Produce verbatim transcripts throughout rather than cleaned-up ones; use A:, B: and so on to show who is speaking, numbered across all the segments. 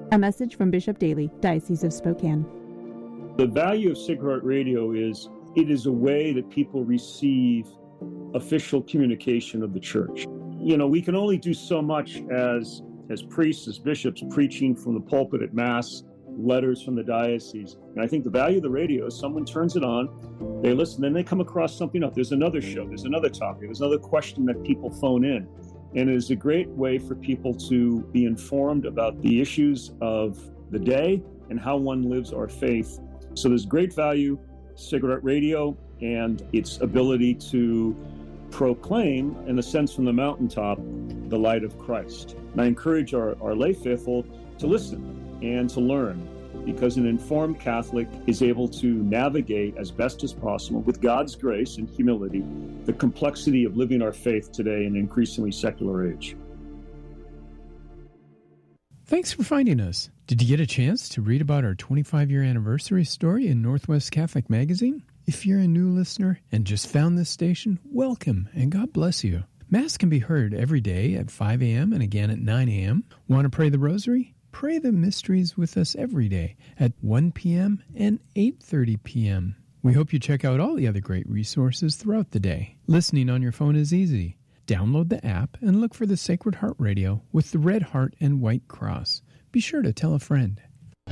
A: A message from Bishop Daly, Diocese of Spokane.
B: The value of Sacred Heart Radio is it is a way that people receive official communication of the church. You know, we can only do so much as as priests, as bishops, preaching from the pulpit at Mass, letters from the diocese. And I think the value of the radio is someone turns it on, they listen, then they come across something else. There's another show, there's another topic, there's another question that people phone in. And it is a great way for people to be informed about the issues of the day and how one lives our faith. So there's great value, Sacred Heart Radio, and its ability to proclaim, in a sense from the mountaintop, the light of Christ. And I encourage our, our lay faithful to listen and to learn, because an informed Catholic is able to navigate as best as possible, with God's grace and humility, the complexity of living our faith today in an increasingly secular age.
C: Thanks for finding us. Did you get a chance to read about our twenty-five year anniversary story in Northwest Catholic Magazine? If you're a new listener and just found this station, welcome and God bless you. Mass can be heard every day at five a.m. and again at nine a.m. Want to pray the rosary? Pray the mysteries with us every day at one p.m. and eight thirty p.m. We hope you check out all the other great resources throughout the day. Listening on your phone is easy. Download the app and look for the Sacred Heart Radio with the red heart and white cross. Be sure to tell a friend.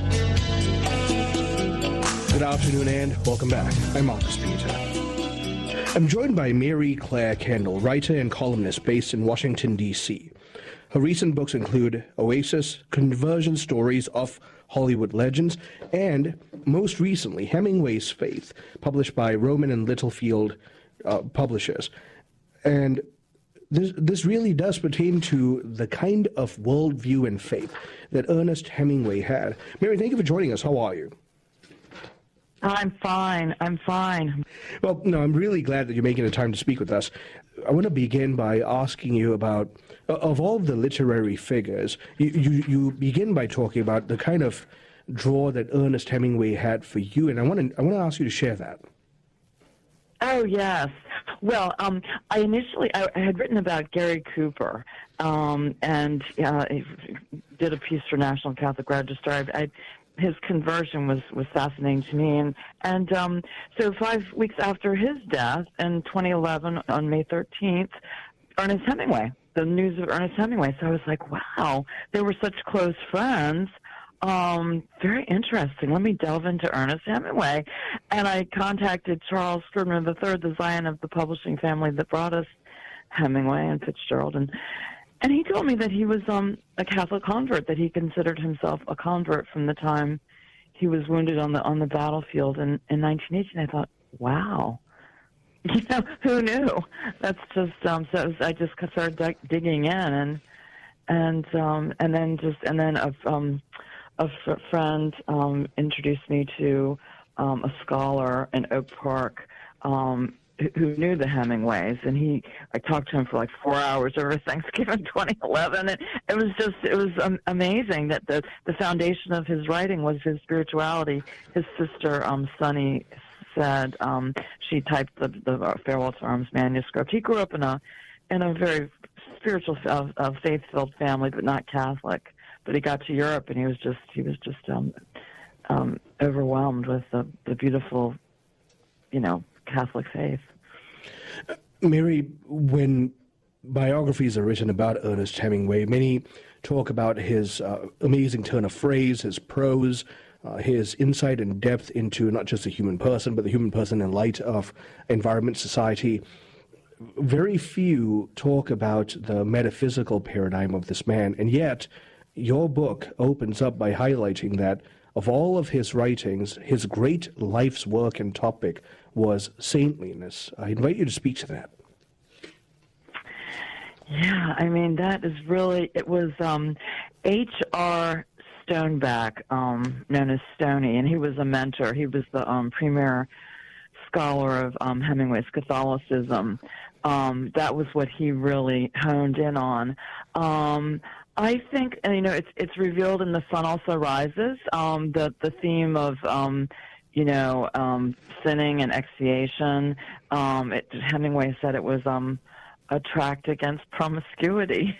D: Good afternoon and welcome back. I'm Marcus Peter. I'm joined by Mary Claire Kendall, writer and columnist based in Washington, D C Her recent books include Oasis, Conversion Stories of Hollywood Legends, and, most recently, Hemingway's Faith, published by Rowman and Littlefield uh, Publishers. And this, this really does pertain to the kind of worldview and faith that Ernest Hemingway had. Mary, thank you for joining us. How are you?
E: I'm fine. I'm fine.
D: Well, no, I'm really glad that you're making the time to speak with us. I want to begin by asking you about, of all the literary figures, you, you, you begin by talking about the kind of draw that Ernest Hemingway had for you, and I want to I want to ask you to share that.
E: Oh, yes. Well, um, I initially, I, I had written about Gary Cooper, um, and uh, did a piece for National Catholic Register. I, I his conversion was, was fascinating to me. And, and um, so five weeks after his death in twenty eleven, on May thirteenth, Ernest Hemingway, the news of Ernest Hemingway. So I was like, wow, they were such close friends. Um, very interesting. Let me delve into Ernest Hemingway. And I contacted Charles Scribner the third, the Zion of the publishing family that brought us Hemingway and Fitzgerald. And And he told me that he was um, a Catholic convert, that he considered himself a convert from the time he was wounded on the on the battlefield in, in nineteen eighteen. I thought, wow, you know, who knew? That's just um, so it was, I just started dig- digging in, and and um, and then just and then a um, a f- friend um, introduced me to um, a scholar in Oak Park. Um, who knew the Hemingways, and he, I talked to him for like four hours over Thanksgiving twenty eleven, and it was just, it was um, amazing that the, the foundation of his writing was his spirituality. His sister, um, Sunny, said um, she typed the, the Farewell to Arms manuscript. He grew up in a, in a very spiritual, uh, uh, faith-filled family, but not Catholic. But he got to Europe, and he was just, he was just um, um, overwhelmed with the, the beautiful, you know, Catholic faith.
D: Mary, when biographies are written about Ernest Hemingway, many talk about his uh, amazing turn of phrase, his prose, uh, his insight and depth into not just the human person, but the human person in light of environment, society. Very few talk about the metaphysical paradigm of this man, and yet your book opens up by highlighting that of all of his writings, his great life's work and topic was saintliness. I invite you to speak to that.
E: Yeah, I mean, that is really, it was um, H R Stoneback, um, known as Stoney, and he was a mentor. He was the um, premier scholar of um, Hemingway's Catholicism. Um, that was what he really honed in on. Um, I think, and, you know, it's it's revealed in The Sun Also Rises, um, the, the theme of, um, you know, um, sinning and expiation. Um, it, Hemingway said it was um, a tract against promiscuity.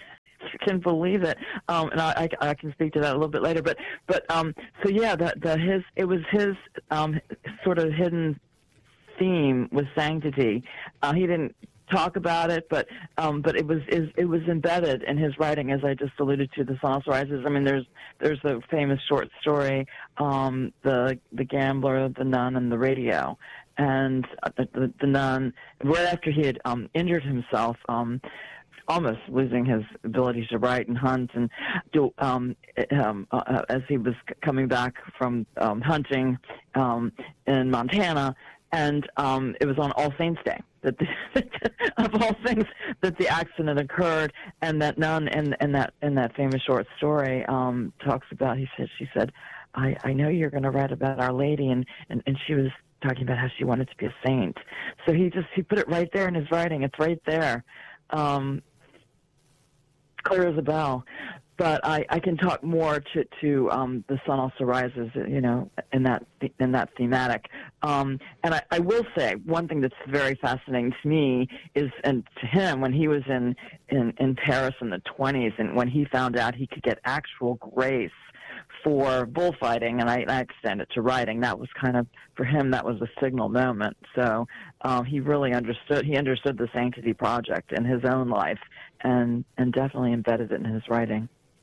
E: can believe it. Um, and I, I, I can speak to that a little bit later. But but um, so yeah, the, the his it was his um, sort of hidden theme was sanctity. Uh, he didn't talk about it, but um, but it was is, it was embedded in his writing, as I just alluded to. The Sun Also Rises. I mean, there's there's the famous short story, um, the the gambler, the nun, and the radio. And the, the, the nun, right after he had um, injured himself, um, almost losing his ability to write and hunt, and do, um, um, uh, as he was coming back from um, hunting um, in Montana, and um, it was on All Saints' Day that the, of all things that the accident occurred, and that nun in, in that in that famous short story um, talks about. He said, she said, "I, I know you're going to write about Our Lady," and, and, and she was talking about how she wanted to be a saint. So he just he put it right there in his writing. It's right there, um, clear as a bell. But I, I can talk more to to um, The Sun Also Rises, you know, in that in that thematic. Um, and I, I will say one thing that's very fascinating to me is, and to him, when he was in in, in Paris in the twenties, and when he found out he could get actual grace for bullfighting, and I, I extend it to writing, that was kind of, for him, that was a signal moment. So um, he really understood, he understood the Sanctity Project in his own life, and, and definitely embedded it in his writing.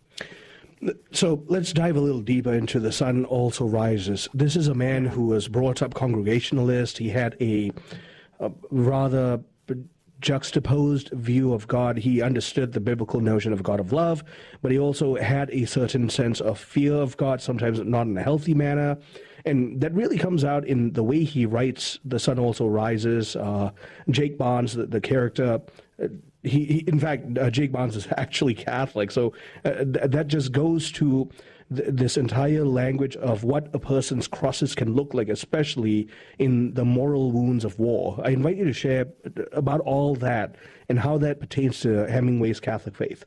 D: So let's dive a little deeper into The Sun Also Rises. This is a man who was brought up Congregationalist. He had a, a rather juxtaposed view of God. He understood the biblical notion of God of love, but he also had a certain sense of fear of God, sometimes not in a healthy manner. And that really comes out in the way he writes The Sun Also Rises. Uh, Jake Barnes, the, the character, uh, he, he, in fact, uh, Jake Barnes is actually Catholic. So uh, th- that just goes to th- this entire language of what a person's crosses can look like, especially in the moral wounds of war. I invite you to share about all that and how that pertains to Hemingway's Catholic faith.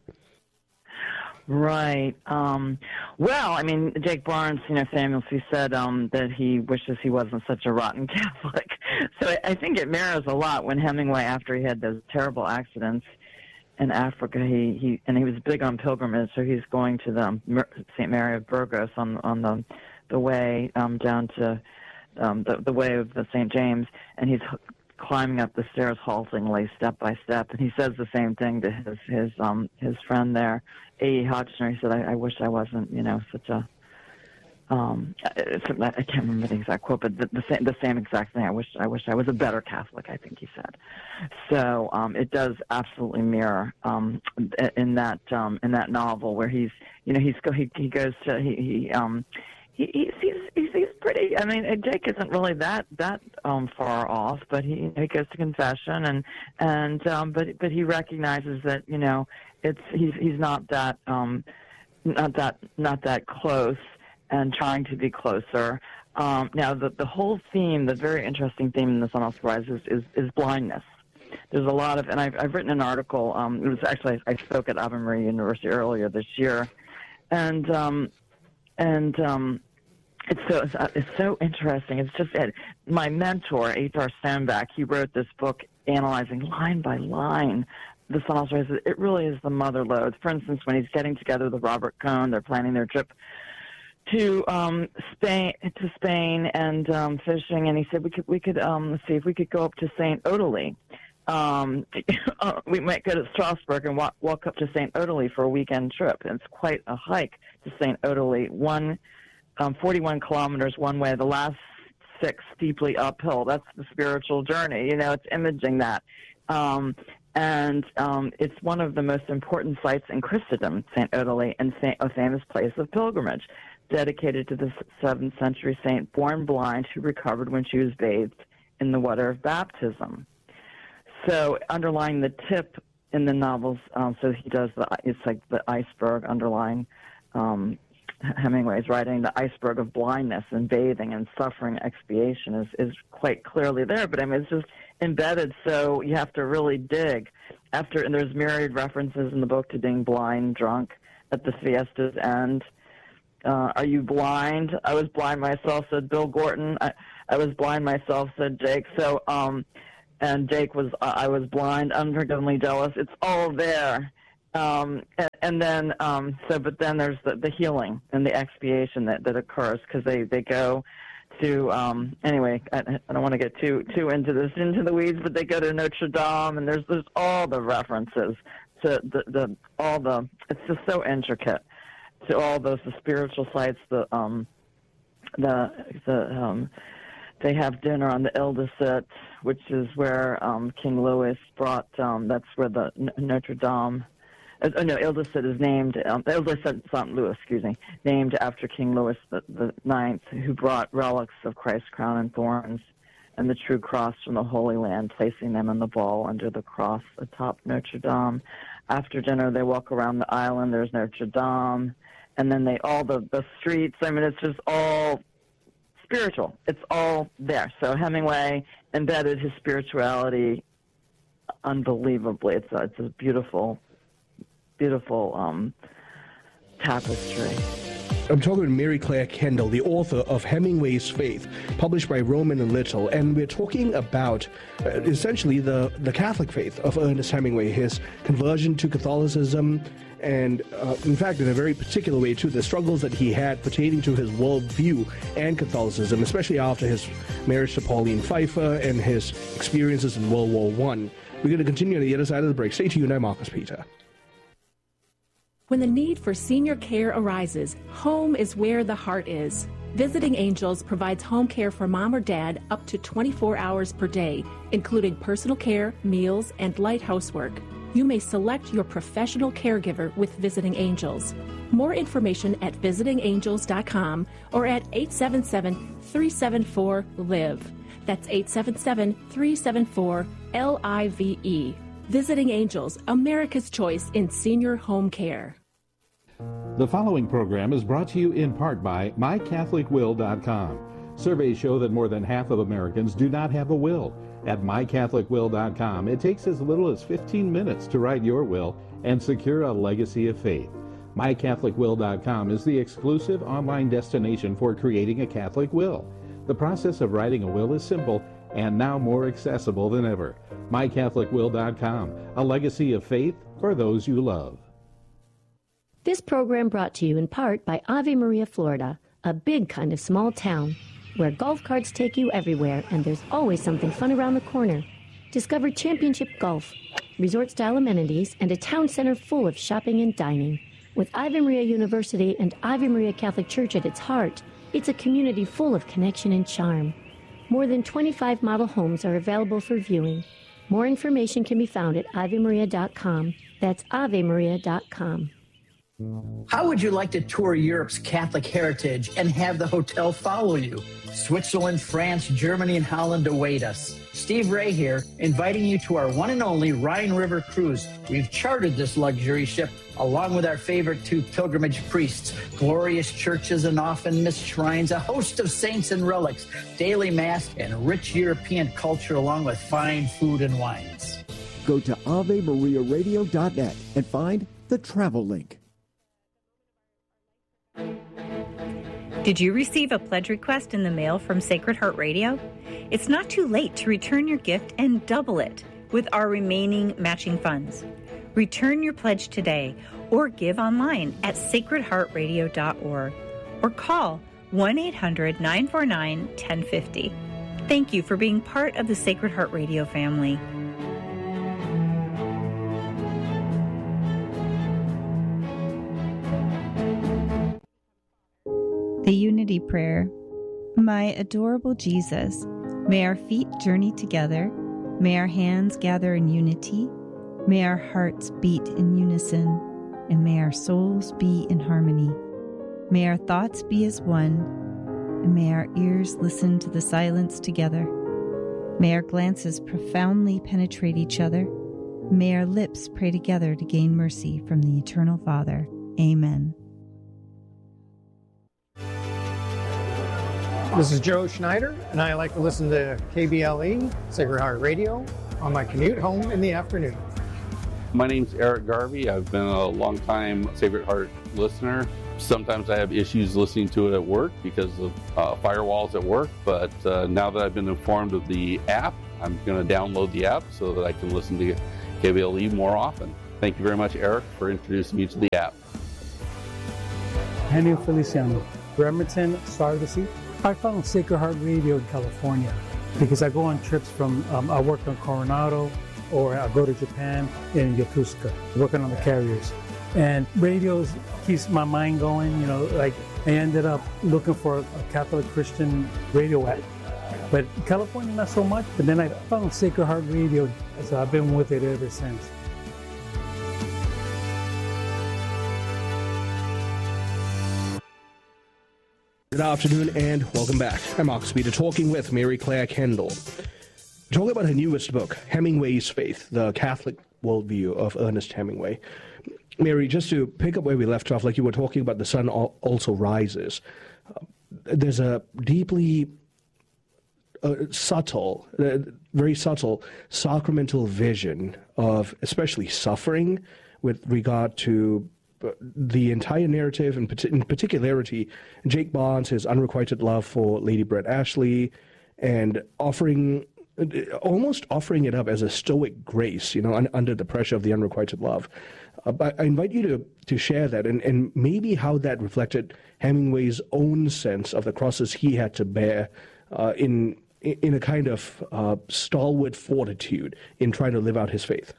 E: Right. Um, well, I mean, Jake Barnes, you know, famously said um, that he wishes he wasn't such a rotten Catholic. So I, I think it mirrors a lot when Hemingway, after he had those terrible accidents in Africa, he, he and he was big on pilgrimage, so he's going to the Saint Mary of Burgos on on the the way um, down to um, the the way of the Saint James, and he's climbing up the stairs haltingly, step by step, and he says the same thing to his his um his friend there, A E Hotchner. He said, I, I wish I wasn't, you know, such a um it's, I can't remember the exact quote, but the, the same the same exact thing. I wish I wish I was a better Catholic, I think he said. So um it does absolutely mirror um in that um in that novel where he's, you know, he's go he, he goes to he, he um He, he's, he's, he's pretty, I mean, Jake isn't really that, that um, far off, but he, he goes to confession, and, and um, but, but he recognizes that, you know, it's, he's, he's not that, um, not that, not that close, and trying to be closer. Um, now, the, the whole theme, the very interesting theme in The Sun Also Rises is, is blindness. There's a lot of, and I've, I've written an article, um, it was actually, I spoke at Ave Maria University earlier this year, and, um, and, um, It's so it's so interesting. It's just that my mentor, H R Stenback, he wrote this book analyzing line by line The Sun Also Rises. It really is the mother lode. For instance, when he's getting together with Robert Cohn, they're planning their trip to um, Spain to Spain and um, fishing, and he said we could we could um, let's see if we could go up to Saint Odalie. Um, we might go to Strasbourg and walk, walk up to Saint Odalie for a weekend trip. And it's quite a hike to Saint Odalie. One. Um, forty-one kilometers one way, the last six steeply uphill. That's the spiritual journey. You know, it's imaging that. Um, and um, it's one of the most important sites in Christendom, Saint Odalie, and Saint, a famous place of pilgrimage, dedicated to the seventh century saint born blind who recovered when she was bathed in the water of baptism. So underlying the tip in the novels, um, so he does the, it's like the iceberg underlying um Hemingway's writing, the iceberg of blindness and bathing and suffering expiation is, is quite clearly there. But I mean, it's just embedded, so you have to really dig. After, and there's myriad references in the book to being blind, drunk at the fiesta's end. Uh, are you blind? I was blind myself, said Bill Gorton. I, I was blind myself, said Jake. So, um, and Jake was, uh, I was blind, unforgivably jealous. It's all there. Um, and, and then, um, so, but then there's the, the healing and the expiation that, that occurs because they, they go to, um, anyway, I, I don't want to get too, too into this, into the weeds, but they go to Notre Dame and there's, there's all the references to the, the, all the, it's just so intricate to all those, the spiritual sites, the, um, the, the, um, they have dinner on the Ile-de-Cete, which is where, um, King Louis brought, um, that's where the Notre Dame, Oh, no, Ile-de-Cete is named, um, Ile-de-Cete Saint Louis, excuse me, named after King Louis the, the Ninth, who brought relics of Christ's crown and thorns and the true cross from the Holy Land, placing them in the bowl under the cross atop Notre Dame. After dinner, they walk around the island. There's Notre Dame. And then they, all the, the streets, I mean, it's just all spiritual. It's all there. So Hemingway embedded his spirituality unbelievably. It's a, it's a beautiful beautiful um, tapestry.
D: I'm talking with Mary Claire Kendall, the author of Hemingway's Faith, published by Rowman and Little, and we're talking about uh, essentially the, the Catholic faith of Ernest Hemingway, his conversion to Catholicism, and uh, in fact, in a very particular way, too, the struggles that he had pertaining to his worldview and Catholicism, especially after his marriage to Pauline Pfeiffer and his experiences in World War One. We're going to continue on the other side of the break. Stay tuned. I'm Marcus Peter.
F: When the need for senior care arises, home is where the heart is. Visiting Angels provides home care for mom or dad up to twenty-four hours per day, including personal care, meals, and light housework. You may select your professional caregiver with Visiting Angels. More information at visiting angels dot com or at eight seven seven, three seven four, L I V E. That's eight seven seven, three seven four, L I V E. Visiting Angels, America's choice in senior home care.
G: The following program is brought to you in part by my catholic will dot com. Surveys show that more than half of Americans do not have a will. At my catholic will dot com, it takes as little as fifteen minutes to write your will and secure a legacy of faith. my catholic will dot com is the exclusive online destination for creating a Catholic will. The process of writing a will is simple and now more accessible than ever. my catholic will dot com, a legacy of faith for those you love.
H: This program brought to you in part by Ave Maria, Florida, a big kind of small town where golf carts take you everywhere and there's always something fun around the corner. Discover championship golf, resort-style amenities, and a town center full of shopping and dining. With Ave Maria University and Ave Maria Catholic Church at its heart, it's a community full of connection and charm. More than twenty-five model homes are available for viewing. More information can be found at ave maria dot com. That's ave maria dot com.
I: How would you like to tour Europe's Catholic heritage and have the hotel follow you? Switzerland, France, Germany, and Holland await us. Steve Ray here, inviting you to our one and only Rhine River cruise. We've chartered this luxury ship along with our favorite two pilgrimage priests, glorious churches and often missed shrines, a host of saints and relics, daily mass, and rich European culture along with fine food and wines.
J: Go to ave maria radio dot net and find the travel link.
K: Did you receive a pledge request in the mail from Sacred Heart Radio? It's not too late to return your gift and double it with our remaining matching funds. Return your pledge today or give online at sacred heart radio dot org or call one eight hundred, nine four nine, one zero five zero. Thank you for being part of the Sacred Heart Radio family.
L: The Unity Prayer. My adorable Jesus, may our feet journey together, may our hands gather in unity, may our hearts beat in unison, and may our souls be in harmony. May our thoughts be as one, and may our ears listen to the silence together. May our glances profoundly penetrate each other. May our lips pray together to gain mercy from the Eternal Father. Amen.
M: This is Joe Schneider, and I like to listen to K B L E, Sacred Heart Radio, on my commute home in the afternoon.
N: My name's Eric Garvey. I've been a long-time Sacred Heart listener. Sometimes I have issues listening to it at work because of uh, firewalls at work, but uh, now that I've been informed of the app, I'm going to download the app so that I can listen to K B L E more often. Thank you very much, Eric, for introducing me to the app.
O: Henry Feliciano, Bremerton, Sargassy. I found Sacred Heart Radio in California because I go on trips from, um, I work on Coronado, or I go to Japan in Yokosuka, working on the carriers. And radio keeps my mind going, you know, like I ended up looking for a Catholic Christian radio app. But California, not so much, but then I found Sacred Heart Radio, so I've been with it ever since.
D: Good afternoon and welcome back. I'm Mark Speeder, talking with Mary Claire Kendall. Talking about her newest book, Hemingway's Faith, The Catholic Worldview of Ernest Hemingway. Mary, just to pick up where we left off, like you were talking about The Sun Also Rises, uh, there's a deeply uh, subtle, uh, very subtle sacramental vision of especially suffering with regard to the entire narrative, and in particularity, Jake Barnes, his unrequited love for Lady Brett Ashley, and offering, almost offering it up as a stoic grace, you know, un, under the pressure of the unrequited love. Uh, but I invite you to, to share that, and, and maybe how that reflected Hemingway's own sense of the crosses he had to bear uh, in, in a kind of uh, stalwart fortitude in trying to live out his faith.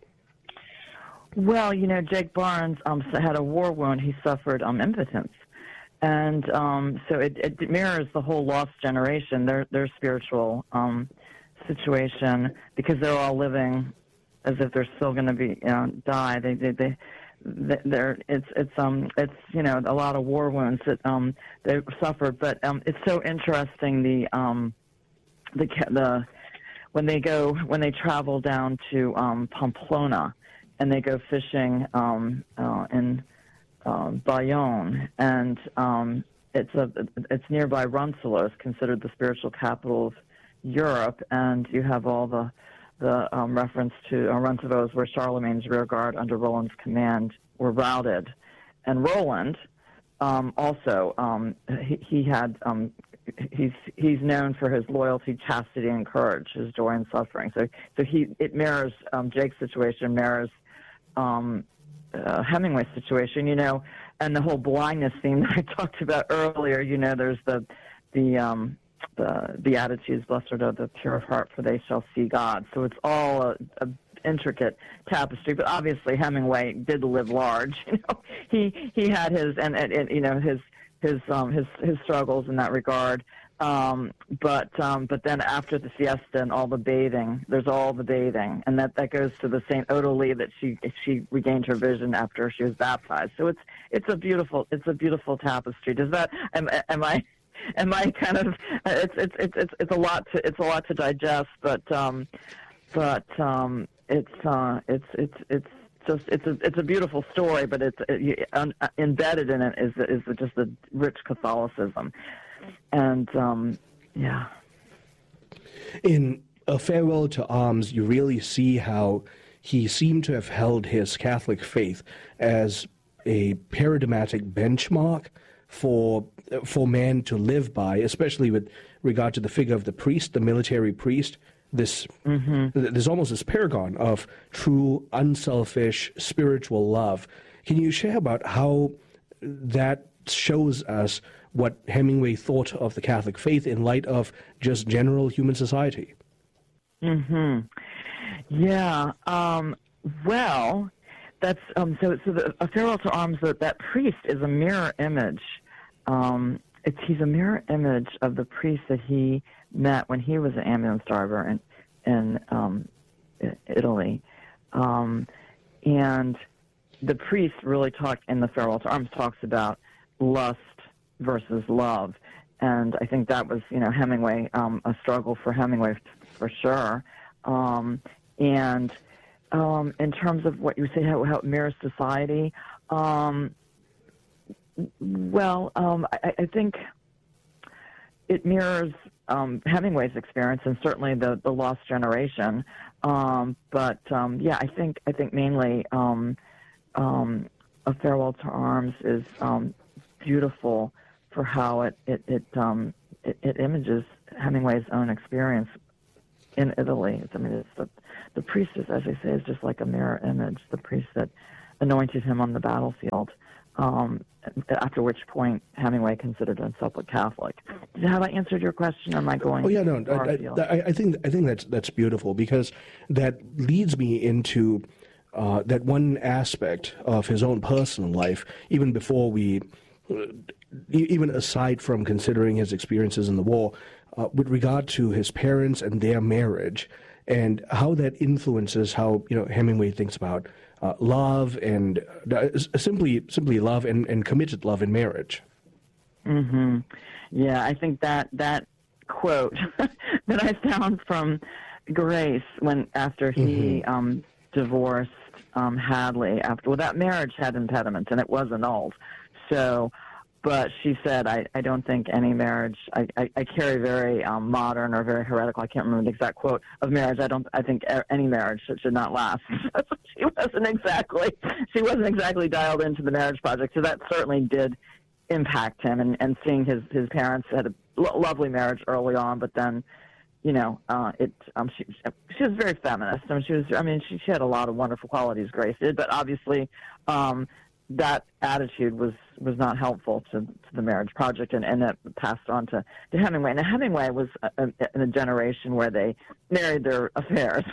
E: Well, you know, Jake Barnes um, had a war wound. He suffered um, impotence. And um, so it, it mirrors the whole lost generation, their their spiritual um, situation, because they're all living as if they're still going to be, you know, die. They they they they're it's it's um it's you know a lot of war wounds that um they suffered. But um it's so interesting the um the the when they go when they travel down to um, Pamplona. And they go fishing um, uh, in uh, Bayonne, and um, it's a it's nearby Roncesvalles, considered the spiritual capital of Europe, and you have all the the um, reference to uh, Roncesvalles, where Charlemagne's rear guard under Roland's command were routed, and Roland um, also um, he, he had um, he's he's known for his loyalty, chastity, and courage, his joy and suffering. So so he it mirrors um, Jake's situation, mirrors. Um, uh, Hemingway's situation, you know, and the whole blindness theme that I talked about earlier. You know, there's the the um, the Beatitudes, blessed are the pure of heart, for they shall see God. So it's all a, a intricate tapestry. But obviously, Hemingway did live large. You know, he he had his and, and, and you know his his um, his his struggles in that regard. Um, but um, but then after the siesta and all the bathing, there's all the bathing, and that, that goes to the Saint Odalie that she she regained her vision after she was baptized. So it's it's a beautiful it's a beautiful tapestry. Does that am, am I am I kind of it's it's it's it's it's a lot to it's a lot to digest, but um, but um, it's uh, it's it's it's. Just it's a it's a beautiful story, but it's it, un, embedded in it is is just a rich Catholicism. And, um, yeah.
D: In A Farewell to Arms, you really see how he seemed to have held his Catholic faith as a paradigmatic benchmark for for man to live by, especially with regard to the figure of the priest, the military priest. This mm-hmm. There's almost this paragon of true, unselfish, spiritual love. Can you share about how that shows us what Hemingway thought of the Catholic faith in light of just general human society?
E: Hmm. Yeah. Um, well, that's um, so. So the A Farewell to Arms. That that priest is a mirror image. Um, it's he's a mirror image of the priest that he met when he was an ambulance driver in in um, Italy, um, and the priest really talked in the Farewell to Arms talks about lust versus love, and I think that was you know Hemingway um, a struggle for Hemingway for sure, um, and um, in terms of what you say how, how it mirrors society, um, well, um, I, I think it mirrors um, Hemingway's experience and certainly the, the lost generation. Um, but um, yeah, I think I think mainly um, um, A Farewell to Arms is um, beautiful for how it it it, um, it it images Hemingway's own experience in Italy. I mean, it's the the priest is, as I say, is just like a mirror image. The priest that anointed him on the battlefield. Um, after which point Hemingway considered himself a Catholic. Have I answered your question? Or am I going?
D: Oh yeah, no. I, I, I think I think that's that's beautiful, because that leads me into uh, that one aspect of his own personal life, even before we, uh, even aside from considering his experiences in the war, uh, with regard to his parents and their marriage, and how that influences how you know Hemingway thinks about uh, love and uh, simply simply love and, and committed love in marriage.
E: Mm-hmm. Yeah, I think that that quote that I found from Grace when after he
D: Mm-hmm.
E: um, divorced um, Hadley after well that marriage had impediments and it was annulled. So. But she said, I, I don't think any marriage, I, I, I carry very um, modern or very heretical, I can't remember the exact quote, of marriage. I don't, I think any marriage should, should not last. she wasn't exactly, she wasn't exactly dialed into the marriage project. So that certainly did impact him. And, and seeing his, his parents had a lo- lovely marriage early on, but then, you know, uh, it, um, she, she was very feminist. I mean, she was, I mean, she, she had a lot of wonderful qualities, Grace did, but obviously, um, that attitude was, was not helpful to, to the marriage project, and, and that passed on to, to Hemingway. Now, Hemingway was a, a, in a generation where they married their affairs.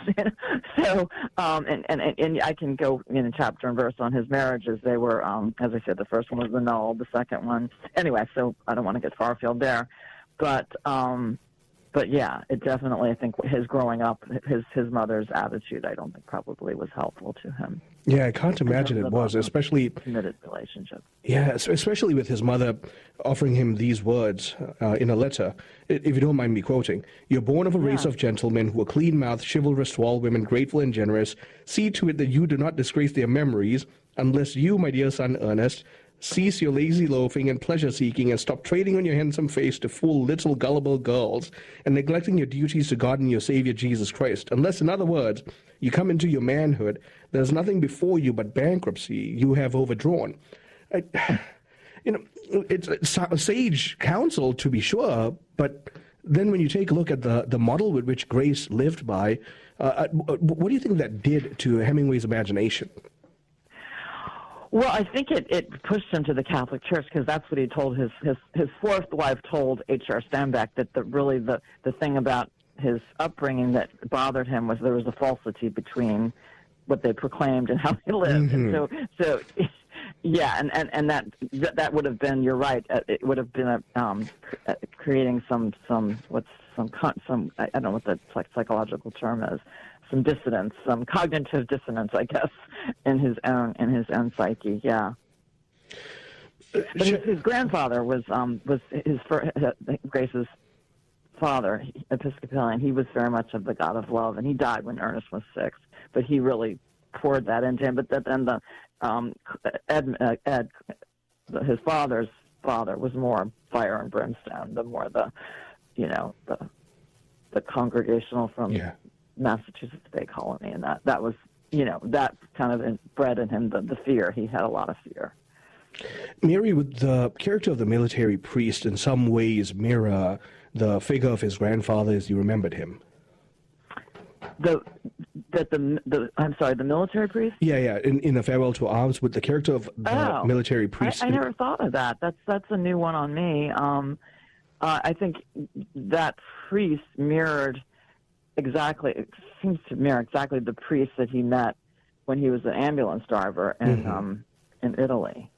E: so, um, and, and, and I can go in a chapter and verse on his marriages. They were, um, as I said, the first one was annulled, the second one. Anyway, so I don't want to get far afield there. But, um, but yeah, it definitely, I think his growing up, his, his mother's attitude, I don't think probably was helpful to him.
D: Yeah, I can't imagine it was, especially
E: committed relationship.
D: Yeah, especially with his mother offering him these words uh, in a letter, if you don't mind me quoting. "You're born of a race
E: Yeah.
D: of gentlemen who are clean-mouthed, chivalrous to all women, grateful and generous. See to it that you do not disgrace their memories, unless you, my dear son Ernest, cease your lazy loafing and pleasure-seeking and stop trading on your handsome face to fool little gullible girls and neglecting your duties to God and your Savior Jesus Christ. Unless, in other words, you come into your manhood, there's nothing before you but bankruptcy you have overdrawn." I, you know, it's, it's sage counsel to be sure, but then when you take a look at the, the model with which Grace lived by, uh, what do you think that did to Hemingway's imagination?
E: Well, I think it, it pushed him to the Catholic Church, because that's what he told his, his, his fourth wife told H R Steinbeck, that the, really the, the thing about his upbringing that bothered him was there was a falsity between what they proclaimed and how they lived.
D: Mm-hmm.
E: And so, so yeah, and, and, and that that would have been, you're right, it would have been a, um, creating some, some what's some, some I don't know what the psychological term is, some dissonance, some cognitive dissonance, I guess, in his own in his own psyche. Yeah. But his, his grandfather was um was his for, Grace's father, Episcopalian. He was very much of the God of love, and he died when Ernest was six. But he really poured that into him. But then the um Ed, uh, Ed his father's father was more fire and brimstone. The more the you know the the congregational from.
D: Yeah.
E: Massachusetts Bay Colony, and that that was, you know, that kind of bred in him the, the fear. He had a lot of fear.
D: Mary, would the character of the military priest in some ways mirror the figure of his grandfather as you remembered him?
E: The that the the I'm sorry, the military priest.
D: Yeah, yeah. In in the Farewell to Arms, with the character of the
E: oh,
D: military priest.
E: I, I never thought of that. That's that's a new one on me. Um, uh, I think that priest mirrored. Exactly, it seems to mirror exactly the priest that he met when he was an ambulance driver in
D: Mm-hmm.
E: um, in Italy.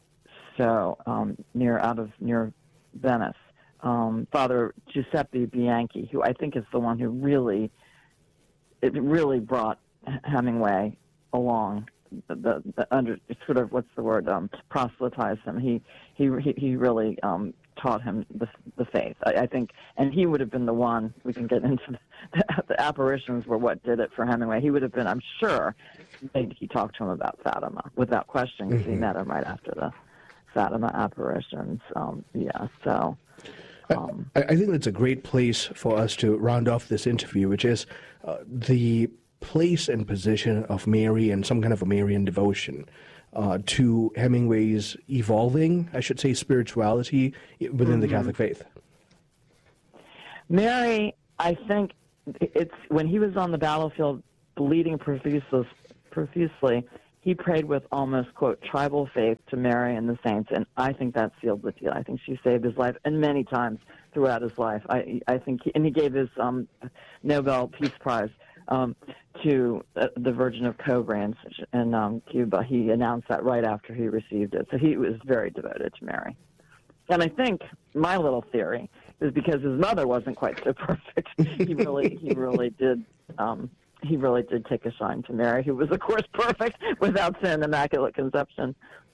E: So um, near out of near Venice, um, Father Giuseppe Bianchi, who I think is the one who really it really brought Hemingway along. The, the, the under sort of what's the word um, proselytized him. He he he really um, taught him the the faith. I, I think, and he would have been the one. We can get into the, the apparitions were what did it for Hemingway. He would have been, I'm sure, he, he talked to him about Fatima without question, because mm-hmm. he met him right after the Fatima apparitions. Um, yeah, so. Um,
D: I, I think that's a great place for us to round off this interview, which is uh, the place and position of Mary and some kind of a Marian devotion uh, to Hemingway's evolving, I should say, spirituality within mm-hmm. the Catholic faith.
E: Mary, I think it's when he was on the battlefield bleeding profusely, profusely, he prayed with almost, quote, tribal faith to Mary and the saints, and I think that sealed the deal. I think she saved his life, and many times throughout his life. I, I think, he, and he gave his um, Nobel Peace Prize um, to uh, the Virgin of Cobranz in um, Cuba. He announced that right after he received it. So he was very devoted to Mary. And I think my little theory is because his mother wasn't quite so perfect. he really, he really did, um, he really did take a shine to Mary, who was, of course, perfect without sin, immaculate conception.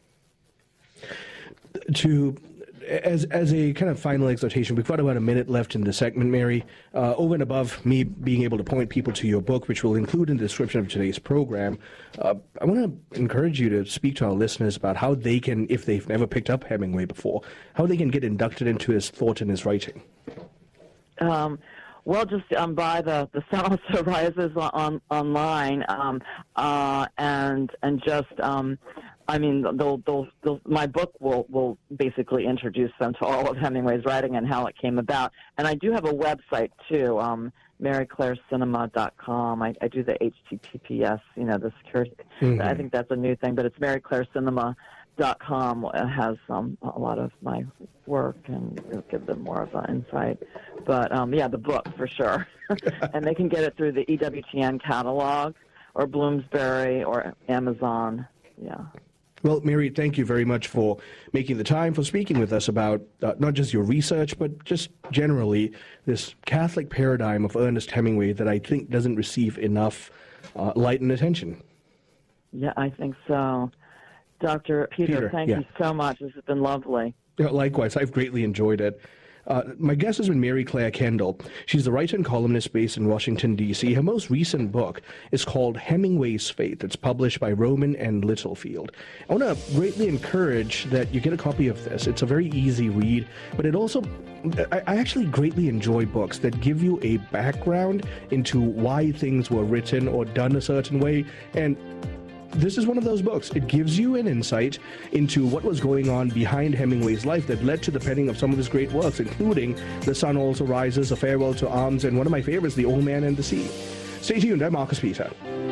D: To As as a kind of final exhortation, we've got about a minute left in the segment, Mary. Uh, over and above me being able to point people to your book, which we'll include in the description of today's program, uh, I want to encourage you to speak to our listeners about how they can, if they've never picked up Hemingway before, how they can get inducted into his thought and his writing.
E: Um, well, just um, buy the the Sun Also Rises on online, um, uh, and and just. Um, I mean, they'll, they'll, they'll, my book will, will basically introduce them to all of Hemingway's writing and how it came about. And I do have a website, too, um, mary claire cinema dot com. I, I do the H T T P S, you know, the security. Mm-hmm. I think that's a new thing, but it's mary claire cinema dot com. It has um, a lot of my work, and it'll give them more of an insight. But, um, yeah, the book, for sure. And they can get it through the E W T N catalog or Bloomsbury or Amazon, yeah.
D: Well, Mary, thank you very much for making the time, for speaking with us about uh, not just your research, but just generally this Catholic paradigm of Ernest Hemingway that I think doesn't receive enough uh, light and attention.
E: Yeah, I think so. Doctor Peter,
D: Peter
E: thank
D: yeah.
E: you so much. This has been lovely.
D: Yeah, likewise, I've greatly enjoyed it. Uh, my guest has been Mary Claire Kendall. She's the writer and columnist based in Washington, D C. Her most recent book is called Hemingway's Faith. It's published by Rowman and Littlefield. I want to greatly encourage that you get a copy of this. It's a very easy read, but it also, I, I actually greatly enjoy books that give you a background into why things were written or done a certain way, and this is one of those books. It gives you an insight into what was going on behind Hemingway's life that led to the penning of some of his great works, including The Sun Also Rises, A Farewell to Arms, and one of my favorites, The Old Man and the Sea. Stay tuned. I'm Marcus Peter.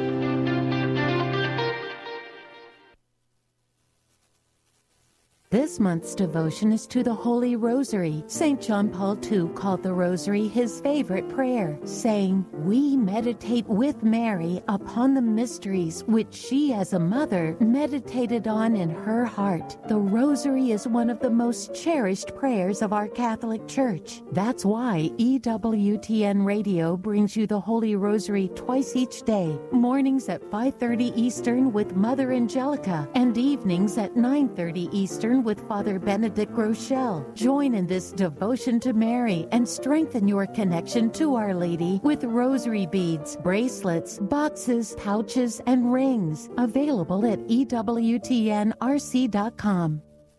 P: This month's devotion is to the Holy Rosary. Saint John Paul the Second called the Rosary his favorite prayer, saying, "We meditate with Mary upon the mysteries which she as a mother meditated on in her heart." The Rosary is one of the most cherished prayers of our Catholic Church. That's why E W T N Radio brings you the Holy Rosary twice each day, mornings at five thirty Eastern with Mother Angelica, and evenings at nine thirty Eastern with Father Benedict Rochelle. Join in this devotion to Mary and strengthen your connection to Our Lady with rosary beads, bracelets, boxes, pouches, and rings. Available at E W T N R C dot com.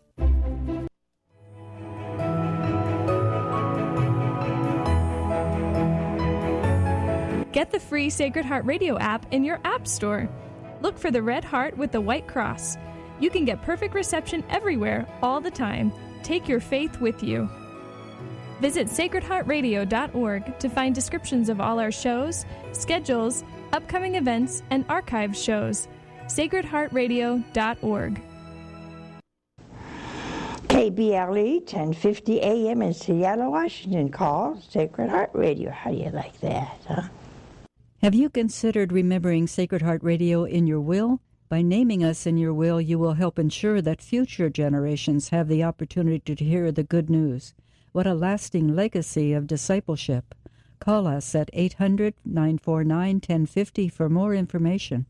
Q: Get the free Sacred Heart Radio app in your app store. Look for the red heart with the white cross. You can get perfect reception everywhere, all the time. Take your faith with you. Visit sacred heart radio dot org to find descriptions of all our shows, schedules, upcoming events, and archived shows. sacred heart radio dot org.
R: K B L E ten fifty A M in Seattle, Washington. Call Sacred Heart Radio. How do you like that, huh?
S: Have you considered remembering Sacred Heart Radio in your will? By naming us in your will, you will help ensure that future generations have the opportunity to hear the good news. What a lasting legacy of discipleship. Call us at eight hundred, nine four nine, one oh five oh for more information.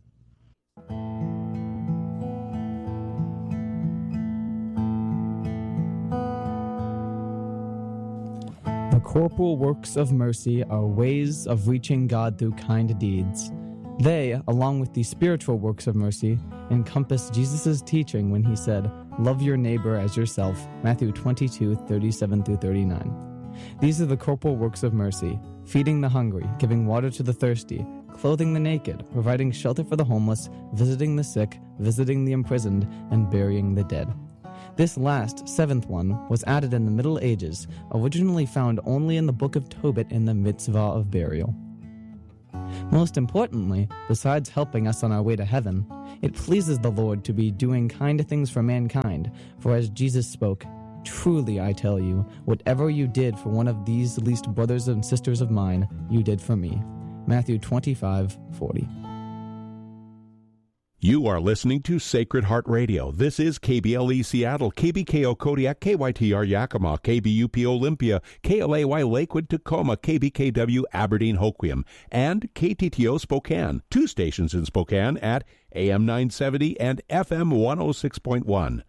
T: The corporal works of mercy are ways of reaching God through kind deeds. They, along with the spiritual works of mercy, encompass Jesus' teaching when he said, "Love your neighbor as yourself," Matthew twenty-two, thirty-seven through thirty-nine. These are the corporal works of mercy: feeding the hungry, giving water to the thirsty, clothing the naked, providing shelter for the homeless, visiting the sick, visiting the imprisoned, and burying the dead. This last, seventh one, was added in the Middle Ages, originally found only in the Book of Tobit in the Mitzvah of Burial. Most importantly, besides helping us on our way to heaven, it pleases the Lord to be doing kind things for mankind, for as Jesus spoke, "Truly I tell you, whatever you did for one of these least brothers and sisters of mine, you did for me." Matthew twenty-five forty.
U: You are listening to Sacred Heart Radio. This is K B L E Seattle, K B K O Kodiak, K Y T R Yakima, K B U P Olympia, K L A Y Lakewood, Tacoma, K B K W Aberdeen, Hoquiam, and K T T O Spokane. Two stations in Spokane at A M nine seventy and F M one oh six point one.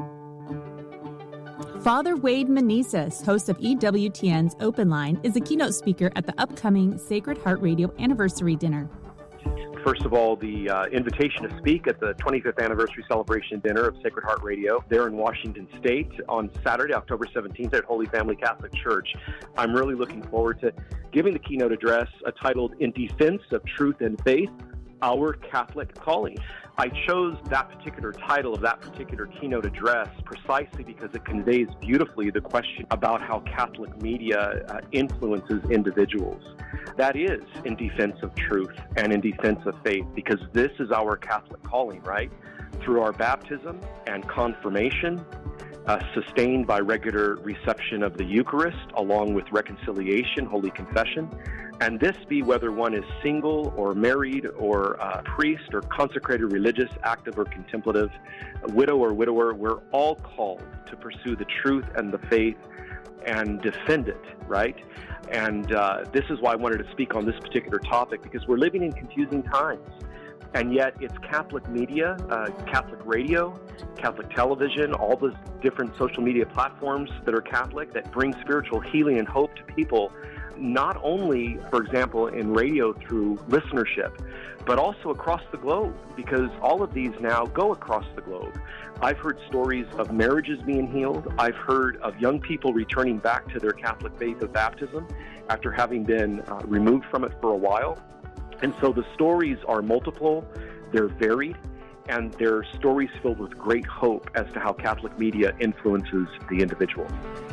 A: Father Wade Meneses, host of E W T N's Open Line, is a keynote speaker at the upcoming Sacred Heart Radio Anniversary Dinner.
V: First of all, the uh, invitation to speak at the twenty-fifth anniversary celebration dinner of Sacred Heart Radio there in Washington State on Saturday, October seventeenth at Holy Family Catholic Church. I'm really looking forward to giving the keynote address uh, titled "In Defense of Truth and Faith, Our Catholic Calling." I chose that particular title of that particular keynote address precisely because it conveys beautifully the question about how Catholic media uh, influences individuals. That is in defense of truth and in defense of faith, because this is our Catholic calling, right? Through our baptism and confirmation, uh, sustained by regular reception of the Eucharist, along with reconciliation, Holy Confession, and this be whether one is single or married or uh, priest or consecrated religious, active or contemplative, widow or widower, we're all called to pursue the truth and the faith and defend it, right? And uh, this is why I wanted to speak on this particular topic, because we're living in confusing times. And yet it's Catholic media, uh, Catholic radio, Catholic television, all those different social media platforms that are Catholic that bring spiritual healing and hope to people, not only, for example, in radio through listenership, but also across the globe, because all of these now go across the globe. I've heard stories of marriages being healed. I've heard of young people returning back to their Catholic faith of baptism after having been uh, removed from it for a while. And so the stories are multiple, they're varied, and they're stories filled with great hope as to how Catholic media influences the individual.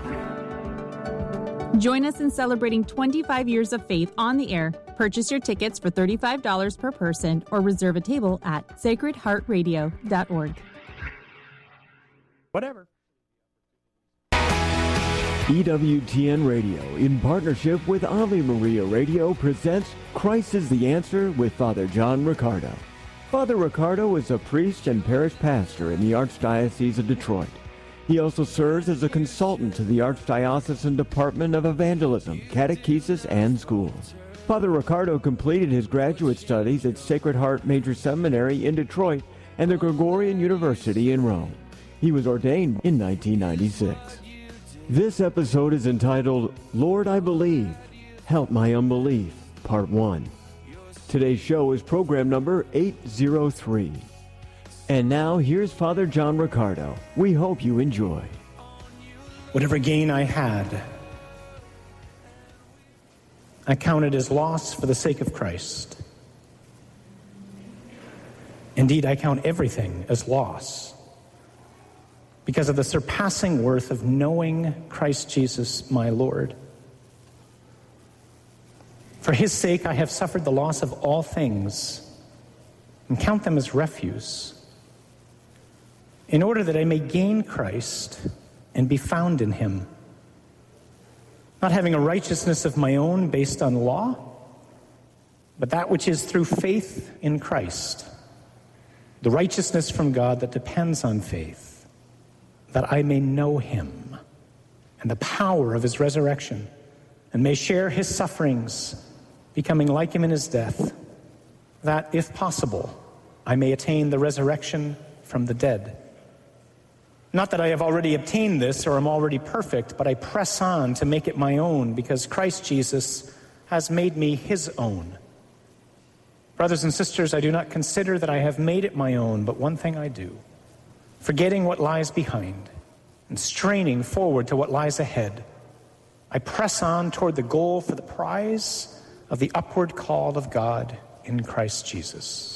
A: Join us in celebrating twenty-five years of faith on the air. Purchase your tickets for thirty-five dollars per person or reserve a table at sacred heart radio dot org.
V: Whatever.
J: E W T N Radio, in partnership with Ave Maria Radio, presents Christ is the Answer with Father John Riccardo. Father Riccardo is a priest and parish pastor in the Archdiocese of Detroit. He also serves as a consultant to the Archdiocesan Department of Evangelism, Catechesis, and Schools. Father Riccardo completed his graduate studies at Sacred Heart Major Seminary in Detroit and the Gregorian University in Rome. He was ordained in nineteen ninety-six. This episode is entitled, Lord, I Believe, Help My Unbelief, Part one. Today's show is program number eight oh three. And now, here's Father John Riccardo. We hope you enjoy.
W: Whatever gain I had, I counted as loss for the sake of Christ. Indeed, I count everything as loss because of the surpassing worth of knowing Christ Jesus, my Lord. For his sake, I have suffered the loss of all things and count them as refuse, in order that I may gain Christ and be found in him, not having a righteousness of my own based on law, but that which is through faith in Christ, the righteousness from God that depends on faith, that I may know him and the power of his resurrection, and may share his sufferings, becoming like him in his death, that, if possible, I may attain the resurrection from the dead. Not that I have already obtained this or am already perfect, but I press on to make it my own, because Christ Jesus has made me his own. Brothers and sisters, I do not consider that I have made it my own, but one thing I do, forgetting what lies behind and straining forward to what lies ahead, I press on toward the goal for the prize of the upward call of God in Christ Jesus.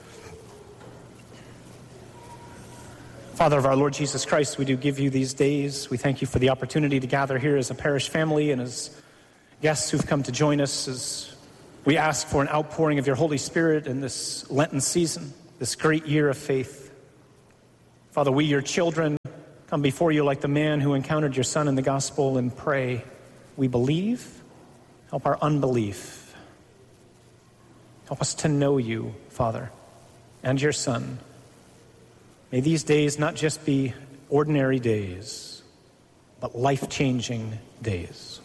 W: Father of our Lord Jesus Christ, we do give you these days. We thank you for the opportunity to gather here as a parish family and as guests who've come to join us as We ask for an outpouring of your Holy Spirit in this Lenten season, this great year of faith. Father, we, your children, come before you like the man who encountered your Son in the gospel and pray. We believe. Help our unbelief. Help us to know you, Father, and your Son. May these days not just be ordinary days, but life-changing days.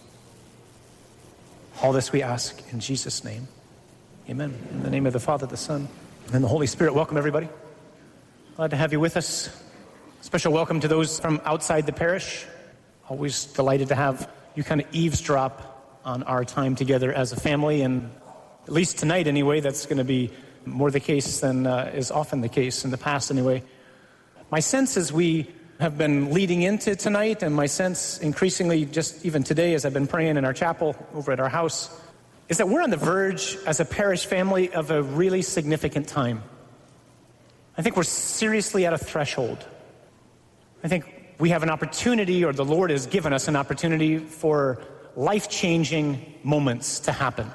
W: All this we ask in Jesus' name. Amen. In the name of the Father, the Son, and the Holy Spirit. Welcome, everybody. Glad to have you with us. Special welcome to those from outside the parish. Always delighted to have you kind of eavesdrop on our time together as a family. And at least tonight, anyway, that's going to be more the case than uh, is often the case in the past, anyway. My sense is we have been leading into tonight, and my sense increasingly just even today as I've been praying in our chapel over at our house, is that we're on the verge as a parish family of a really significant time. I think we're seriously at a threshold. I think we have an opportunity, or the Lord has given us an opportunity for life-changing moments to happen.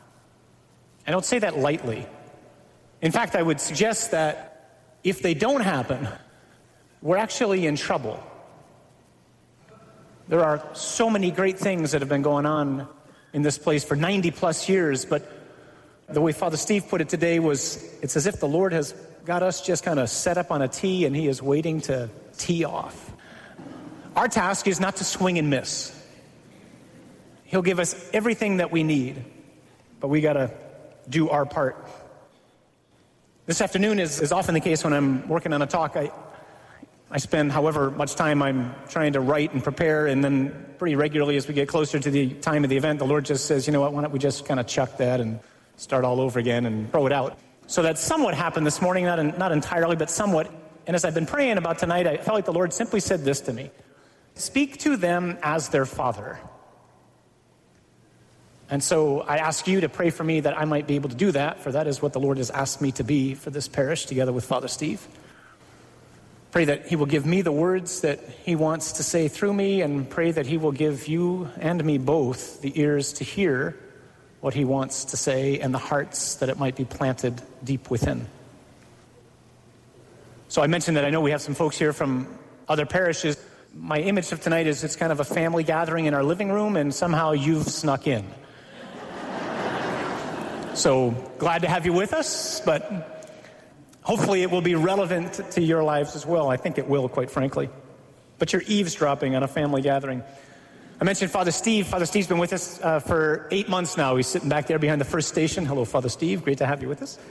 W: I don't say that lightly. In fact, I would suggest that if they don't happen, we're actually in trouble. There are so many great things that have been going on in this place for ninety plus years, but the way Father Steve put it today was, it's as if the Lord has got us just kind of set up on a tee and he is waiting to tee off. Our task is not to swing and miss. He'll give us everything that we need, but we got to do our part. This afternoon is, is often the case when I'm working on a talk. I, I spend however much time I'm trying to write and prepare, and then pretty regularly as we get closer to the time of the event, the Lord just says, you know what, why don't we just kind of chuck that and start all over again and throw it out. So that somewhat happened this morning, not, in, not entirely, but somewhat. And as I've been praying about tonight, I felt like the Lord simply said this to me: speak to them as their Father. And so I ask you to pray for me that I might be able to do that, for that is what the Lord has asked me to be for this parish, together with Father Steve. Pray that he will give me the words that he wants to say through me, and pray that he will give you and me both the ears to hear what he wants to say, and the hearts that it might be planted deep within. So I mentioned that I know we have some folks here from other parishes. My image of tonight is it's kind of a family gathering in our living room, and somehow you've snuck in. So glad to have you with us, but hopefully it will be relevant to your lives as well. I think it will, quite frankly. But you're eavesdropping on a family gathering. I mentioned Father Steve. Father Steve's been with us uh, for eight months now. He's sitting back there behind the first station. Hello, Father Steve. Great to have you with us.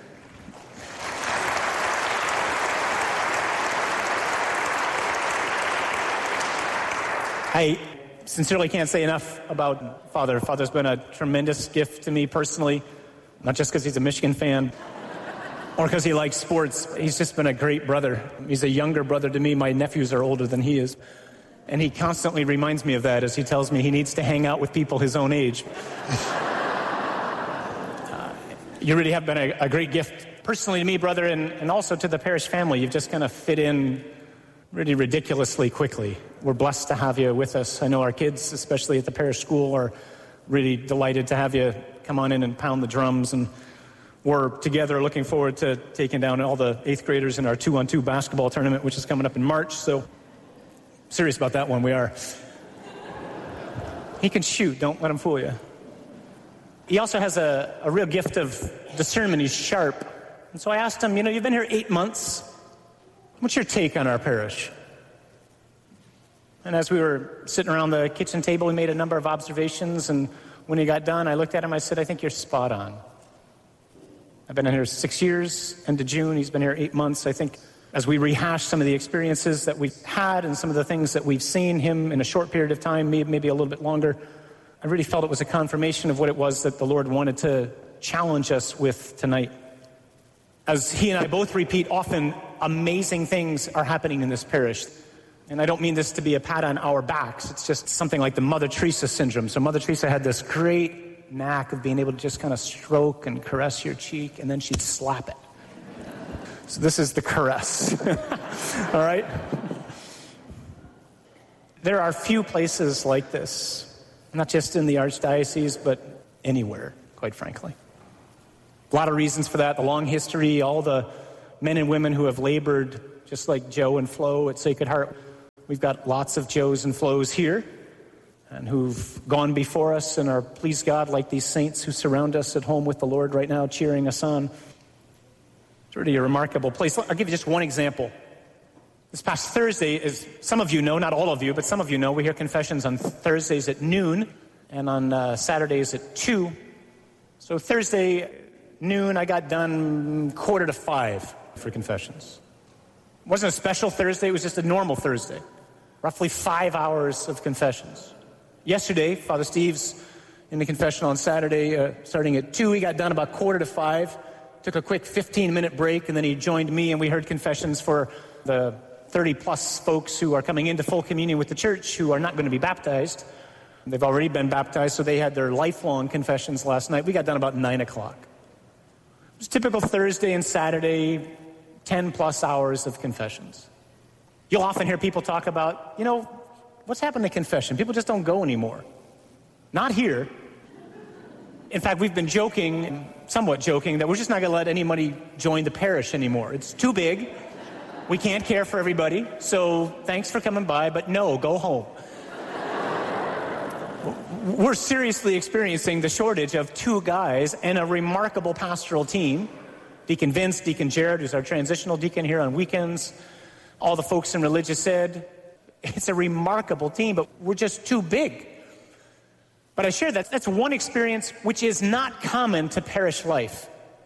W: I sincerely can't say enough about Father. Father's been a tremendous gift to me personally, not just because he's a Michigan fan or because he likes sports. He's just been a great brother. He's a younger brother to me. My nephews are older than he is. And he constantly reminds me of that as he tells me he needs to hang out with people his own age. uh, you really have been a, a great gift personally to me, brother, and, and also to the parish family. You've just kind of fit in really ridiculously quickly. We're blessed to have you with us. I know our kids, especially at the parish school, are really delighted to have you come on in and pound the drums. And we're together looking forward to taking down all the eighth graders in our two-on-two basketball tournament, which is coming up in March. So serious about that one, we are. He can shoot, don't let him fool you. He also has a, a real gift of discernment. He's sharp. And so I asked him, you know, you've been here eight months. What's your take on our parish? And as we were sitting around the kitchen table, we made a number of observations. And when he got done, I looked at him, I said, I think you're spot on. I've been in here six years, end of June. He's been here eight months. I think as we rehash some of the experiences that we've had and some of the things that we've seen him in a short period of time, maybe, maybe a little bit longer, I really felt it was a confirmation of what it was that the Lord wanted to challenge us with tonight. As he and I both repeat often, amazing things are happening in this parish. And I don't mean this to be a pat on our backs. It's just something like the Mother Teresa syndrome. So Mother Teresa had this great knack of being able to just kind of stroke and caress your cheek, and then she'd slap it. So this is the caress. All right? There are few places like this, not just in the Archdiocese, but anywhere, quite frankly. A lot of reasons for that, the long history, all the men and women who have labored, just like Joe and Flo at Sacred Heart. We've got lots of Joes and Flos here, and who've gone before us and are, please God, like these saints who surround us at home with the Lord right now, cheering us on. It's really a remarkable place. I'll give you just one example. This past Thursday, as some of you know, not all of you, but some of you know, we hear confessions on Thursdays at noon and on uh, Saturdays at two. So Thursday noon, I got done quarter to five for confessions. It wasn't a special Thursday, it was just a normal Thursday. Roughly five hours of confessions. Yesterday, Father Steve's in the confessional on Saturday, uh, starting at two. He got done about quarter to five, took a quick fifteen-minute break, and then he joined me, and we heard confessions for the thirty-plus folks who are coming into full communion with the church who are not going to be baptized. They've already been baptized, so they had their lifelong confessions last night. We got done about nine o'clock. It was typical Thursday and Saturday, ten-plus hours of confessions. You'll often hear people talk about, you know, what's happened to confession? People just don't go anymore. Not here. In fact, we've been joking, somewhat joking, that we're just not going to let anybody join the parish anymore. It's too big. We can't care for everybody. So thanks for coming by, but no, go home. We're seriously experiencing the shortage of two guys and a remarkable pastoral team. Deacon Vince, Deacon Jared, who's our transitional deacon here on weekends, all the folks in Religious Ed. It's a remarkable team, but we're just too big. But I share that. That's one experience which is not common to parish life.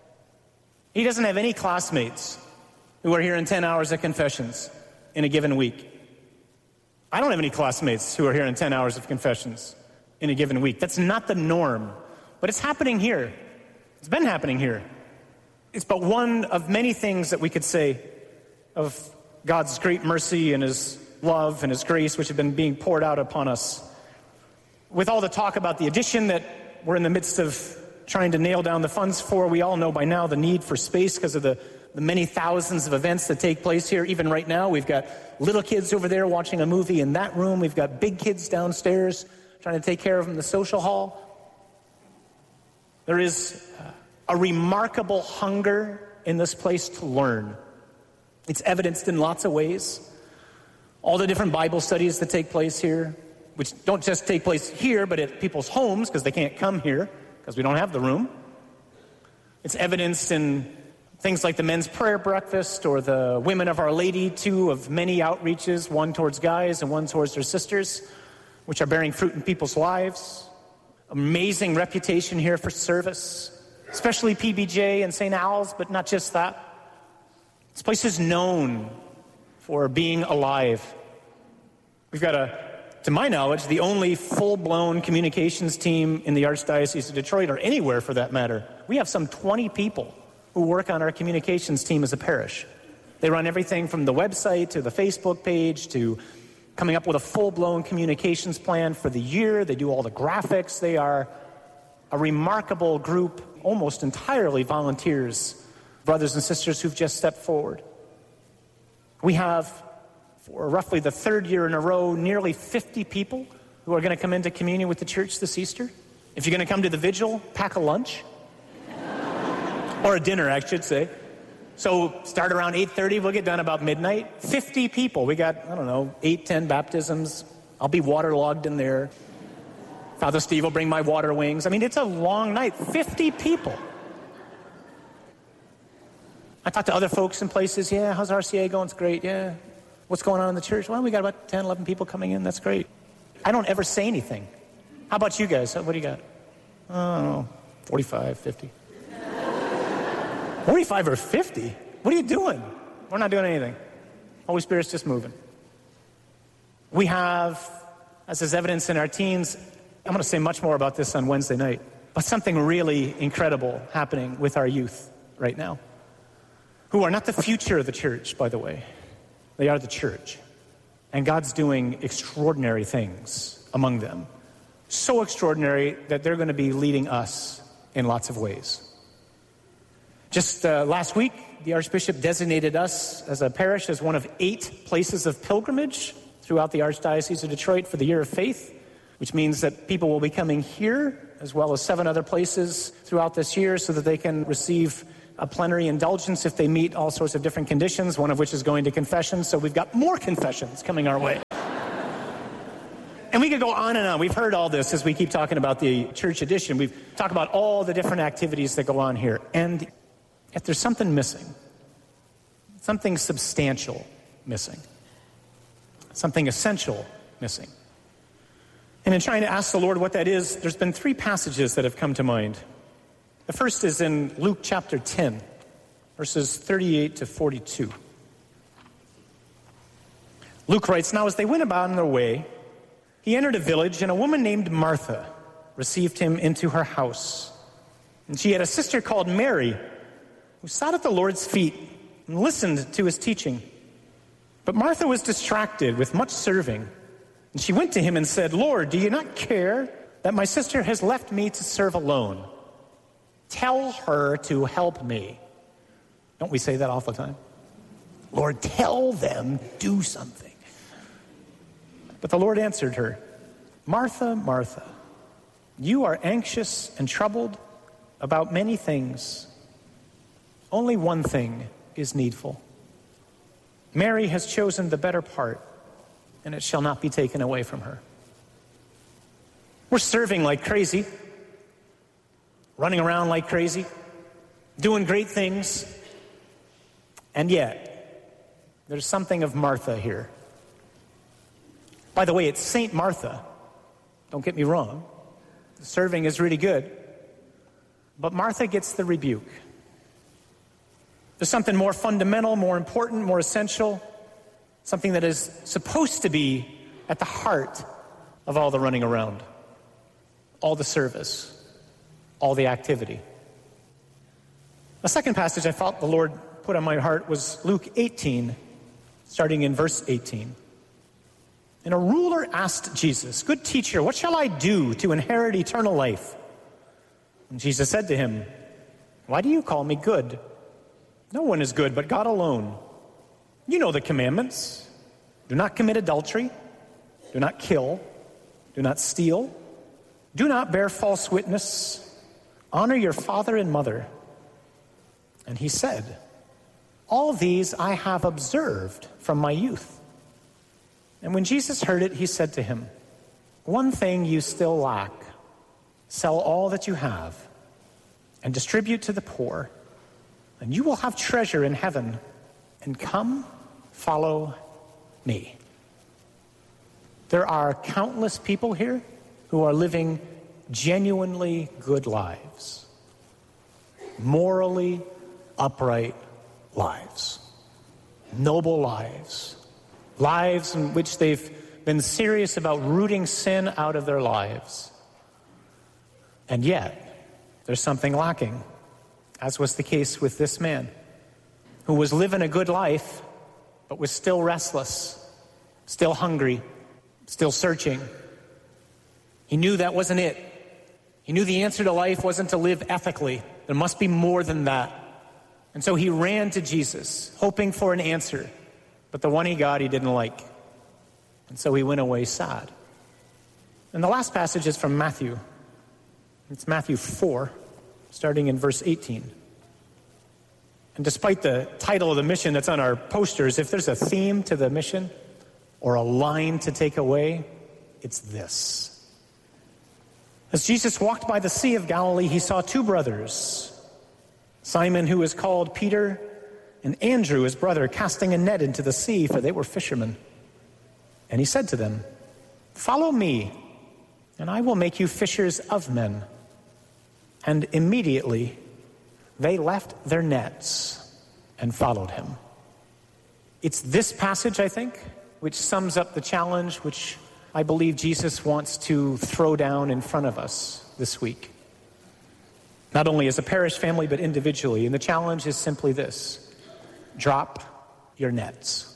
W: He doesn't have any classmates who are here in ten hours of confessions in a given week. I don't have any classmates who are here in ten hours of confessions in a given week. That's not the norm. But it's happening here. It's been happening here. It's but one of many things that we could say of God's great mercy and His love and His grace which have been being poured out upon us. With all the talk about the addition that we're in the midst of trying to nail down the funds for, we all know by now the need for space because of the, the many thousands of events that take place here. Even right now, we've got little kids over there watching a movie in that room. We've got big kids downstairs trying to take care of them in the social hall. There is a remarkable hunger in this place to learn. It's evidenced in lots of ways. All the different Bible studies that take place here, which don't just take place here, but at people's homes because they can't come here because we don't have the room. It's evidenced in things like the men's prayer breakfast or the Women of Our Lady, two of many outreaches, one towards guys and one towards their sisters, which are bearing fruit in people's lives. Amazing reputation here for service, especially P B J and Saint Al's, but not just that. This place is known for being alive. We've got a, to my knowledge, the only full-blown communications team in the Archdiocese of Detroit, or anywhere for that matter. We have some twenty people who work on our communications team as a parish. They run everything from the website to the Facebook page to coming up with a full-blown communications plan for the year. They do all the graphics. They are a remarkable group, almost entirely volunteers, brothers and sisters who've just stepped forward. We have, for roughly the third year in a row, nearly fifty people who are going to come into communion with the church this Easter. If you're going to come to the vigil, pack a lunch. Or a dinner, I should say. So start around eight thirty, we'll get done about midnight. fifty people. We got, I don't know, eight, ten baptisms. I'll be waterlogged in there. Father Steve will bring my water wings. I mean, it's a long night. fifty people. I talked to other folks in places. Yeah, how's R C A going? It's great. Yeah. What's going on in the church? Well, we got about ten, eleven people coming in. That's great. I don't ever say anything. How about you guys? What do you got? I don't know, forty-five, fifty. forty-five or fifty? What are you doing? We're not doing anything. Holy Spirit's just moving. We have, as is evidence in our teens, I'm going to say much more about this on Wednesday night, but something really incredible happening with our youth right now, who are not the future of the church, by the way. They are the church. And God's doing extraordinary things among them. So extraordinary that they're going to be leading us in lots of ways. Just uh, last week, the Archbishop designated us as a parish as one of eight places of pilgrimage throughout the Archdiocese of Detroit for the Year of Faith. which means that people will be coming here as well as seven other places throughout this year so that they can receive a plenary indulgence if they meet all sorts of different conditions, one of which is going to confession. So we've got more confessions coming our way. And we could go on and on. We've heard all this as we keep talking about the church edition. We've talked about all the different activities that go on here. And yet there's something missing. Something substantial missing. Something essential missing. And in trying to ask the Lord what that is, there's been three passages that have come to mind. The first is in Luke chapter ten, verses thirty-eight to forty-two. Luke writes, "Now as they went about on their way, he entered a village, and a woman named Martha received him into her house. And she had a sister called Mary, who sat at the Lord's feet and listened to his teaching. But Martha was distracted with much serving. And she went to him and said, 'Lord, do you not care that my sister has left me to serve alone? Tell her to help me.'" Don't we say that all the time? Lord, tell them, do something. But the Lord answered her, "Martha, Martha, you are anxious and troubled about many things. Only one thing is needful. Mary has chosen the better part, and it shall not be taken away from her." We're serving like crazy, running around like crazy, doing great things, and yet there's something of Martha here. By the way, it's Saint Martha. Don't get me wrong. The serving is really good. But Martha gets the rebuke. There's something more fundamental, more important, more essential, something that is supposed to be at the heart of all the running around, all the service, all the activity. The second passage I felt the Lord put on my heart was Luke eighteen, starting in verse eighteen. "And a ruler asked Jesus, 'Good teacher, what shall I do to inherit eternal life?' And Jesus said to him, 'Why do you call me good? No one is good but God alone. You know the commandments. Do not commit adultery. Do not kill. Do not steal. Do not bear false witness. Honor your father and mother.' And he said, 'All these I have observed from my youth.' And when Jesus heard it, he said to him, 'One thing you still lack. Sell all that you have and distribute to the poor, and you will have treasure in heaven. And come, follow me.'" There are countless people here who are living genuinely good lives, morally upright lives, noble lives, lives in which they've been serious about rooting sin out of their lives. And yet, there's something lacking, as was the case with this man, who was living a good life, but was still restless, still hungry, still searching. He knew that wasn't it. He knew the answer to life wasn't to live ethically. There must be more than that. And so he ran to Jesus, hoping for an answer. But the one he got, he didn't like. And so he went away sad. And the last passage is from Matthew. It's Matthew four, starting in verse eighteen. And despite the title of the mission that's on our posters, if there's a theme to the mission or a line to take away, it's this. "As Jesus walked by the Sea of Galilee, he saw two brothers, Simon, who is called Peter, and Andrew, his brother, casting a net into the sea, for they were fishermen. And he said to them, 'Follow me, and I will make you fishers of men.' And immediately they left their nets and followed him." It's this passage, I think, which sums up the challenge which I believe Jesus wants to throw down in front of us this week. Not only as a parish family, but individually. And the challenge is simply this: drop your nets.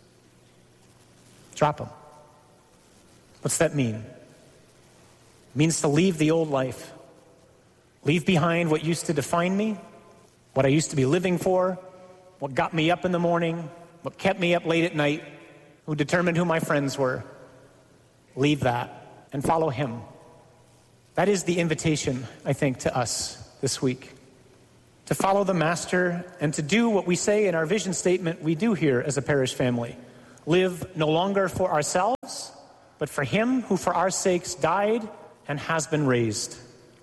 W: Drop them. What's that mean? It means to leave the old life. Leave behind what used to define me, what I used to be living for, what got me up in the morning, what kept me up late at night, who determined who my friends were. Leave that and follow him. That is the invitation, I think, to us this week. To follow the Master and to do what we say in our vision statement we do here as a parish family. Live no longer for ourselves, but for him who for our sakes died and has been raised.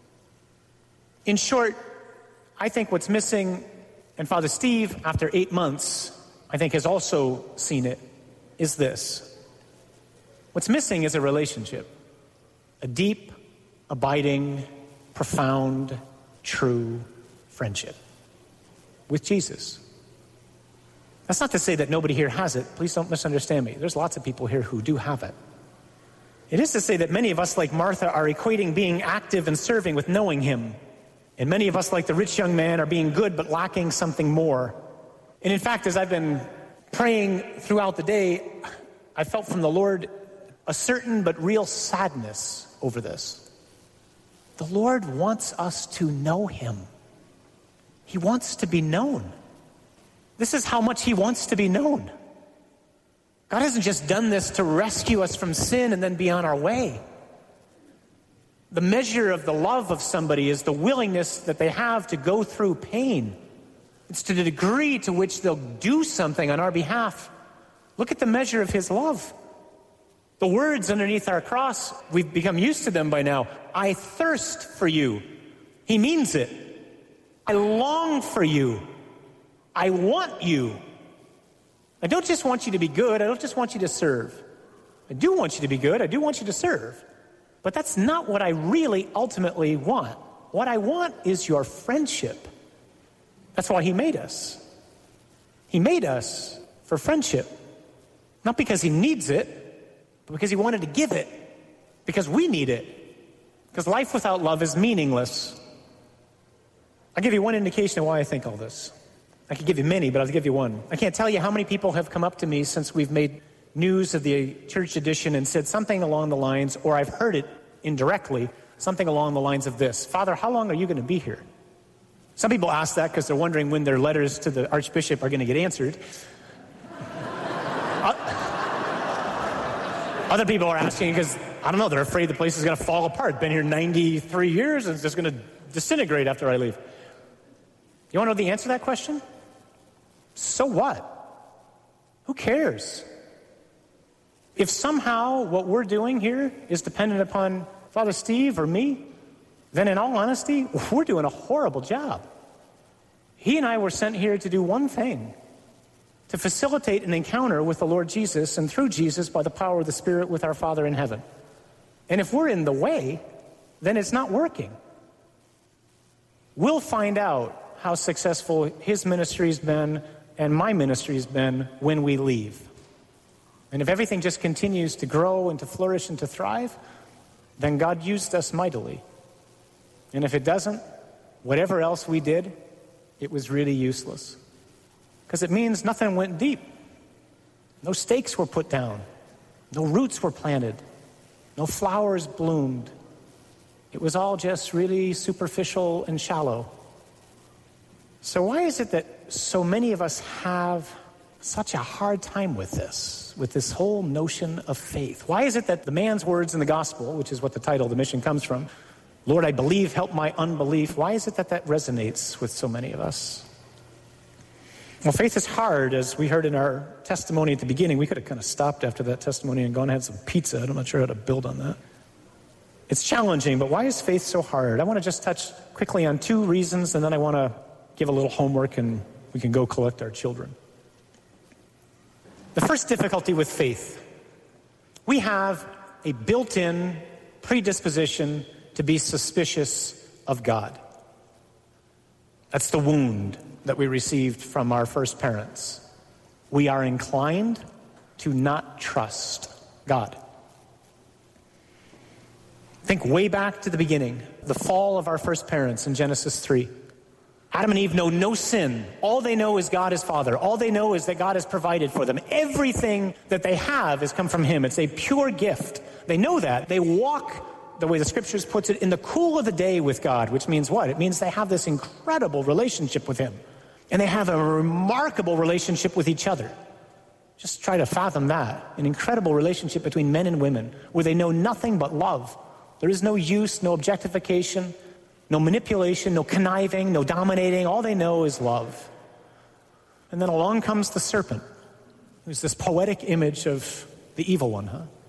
W: In short, I think what's missing, and Father Steve, after eight months, I think has also seen it, is this. What's missing is a relationship. A deep, abiding, profound, true friendship with Jesus. That's not to say that nobody here has it. Please don't misunderstand me. There's lots of people here who do have it. It is to say that many of us, like Martha, are equating being active and serving with knowing him. And many of us, like the rich young man, are being good but lacking something more. And in fact, as I've been praying throughout the day, I felt from the Lord a certain but real sadness over this. The Lord wants us to know him. He wants to be known. This is how much he wants to be known. God hasn't just done this to rescue us from sin and then be on our way. The measure of the love of somebody is the willingness that they have to go through pain. It's to the degree to which they'll do something on our behalf. Look at the measure of his love. The words underneath our cross, we've become used to them by now. I thirst for you. He means it. I long for you. I want you. I don't just want you to be good. I don't just want you to serve. I do want you to be good. I do want you to serve. But that's not what I really ultimately want. What I want is your friendship. That's why he made us. He made us for friendship. Not because he needs it, but because he wanted to give it. Because we need it. Because life without love is meaningless. I'll give you one indication of why I think all this. I could give you many, but I'll give you one. I can't tell you how many people have come up to me since we've made news of the church edition and said something along the lines, or I've heard it indirectly, something along the lines of this. Father, how long are you going to be here? Some people ask that because they're wondering when their letters to the Archbishop are going to get answered. Other people are asking because, I don't know, they're afraid the place is going to fall apart. Been here ninety-three years and it's just going to disintegrate after I leave. You want to know the answer to that question? So what? Who cares? If somehow what we're doing here is dependent upon Father Steve or me, then in all honesty, we're doing a horrible job. He and I were sent here to do one thing, to facilitate an encounter with the Lord Jesus, and through Jesus, by the power of the Spirit, with our Father in heaven. And if we're in the way, then it's not working. We'll find out how successful his ministry's been and my ministry's been when we leave. And if everything just continues to grow and to flourish and to thrive, then God used us mightily. And if it doesn't, whatever else we did, it was really useless. Because it means nothing went deep. No stakes were put down. No roots were planted. No flowers bloomed. It was all just really superficial and shallow. So why is it that so many of us have such a hard time with this, with this whole notion of faith? Why is it that the man's words in the gospel, which is what the title of the mission comes from, Lord, I believe, help my unbelief, why is it that that resonates with so many of us? Well, faith is hard, as we heard in our testimony at the beginning. We could have kind of stopped after that testimony and gone and had some pizza. I'm not sure how to build on that. It's challenging, but why is faith so hard? I want to just touch quickly on two reasons, and then I want to give a little homework and we can go collect our children. The first difficulty with faith, we have a built-in predisposition to be suspicious of God. That's the wound that we received from our first parents. We are inclined to not trust God. Think way back to the beginning, the fall of our first parents in Genesis three. Adam and Eve know no sin. All they know is God is Father. All they know is that God has provided for them. Everything that they have has come from him. It's a pure gift. They know that. They walk, the way the scriptures puts it, in the cool of the day with God, which means what? It means they have this incredible relationship with him. And they have a remarkable relationship with each other. Just try to fathom that. An incredible relationship between men and women where they know nothing but love. There is no use, no objectification, no manipulation, no conniving, no dominating. All they know is love. And then along comes the serpent, who's this poetic image of the evil one, huh?